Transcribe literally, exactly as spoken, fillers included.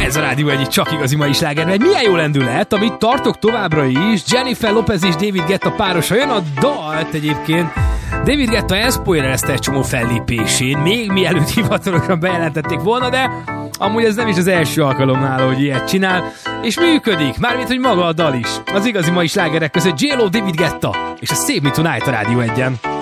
Ez a Rádió egyik csak igazi mai sláger, mert milyen jó lendület, amit tartok továbbra is. Jennifer Lopez és David Guetta párosa. Jön a dalt egyébként. David Guetta elspoilerezte egy csomó fellépésén, még mielőtt hivatalosan bejelentették volna, de amúgy ez nem is az első alkalom nála, hogy ilyet csinál, és működik, mármint, hogy maga a dal is. Az igazi mai slágerek között J-Lo, David Guetta, és a Save Me Tonight a Rádió egyen.